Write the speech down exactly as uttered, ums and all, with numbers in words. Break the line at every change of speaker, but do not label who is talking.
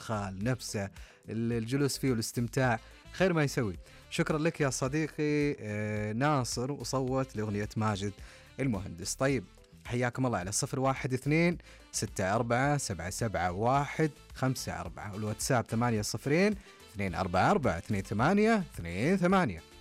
الخال نفسه، الجلوس فيه والاستمتاع خير ما يسوي. شكرا لك يا صديقي ناصر، وصوت لأغنية ماجد المهندس. طيب حياكم الله على صفر واحد اثنين ستة أربعة سبعة سبعة واحد خمسة أربعة، والواتساب ثمانية صفرين اثنين أربعة أربعة اثنين ثمانية اثنين ثمانية.